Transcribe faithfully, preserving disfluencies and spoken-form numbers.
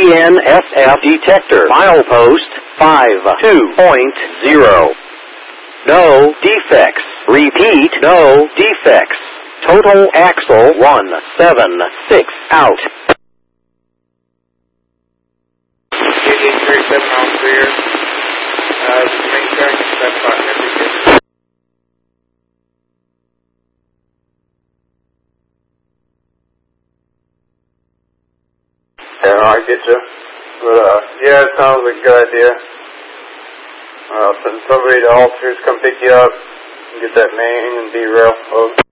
N S F detector. Milepost five two point zero. No defects. Repeat, no defects. Total axle one seven six out. G D thirty-seven on clear. Uh, main track, that's fine. Yeah, I get you. But, uh, yeah, it sounds like a good idea. Uh, send somebody to officers come pick you up and get that main and derail.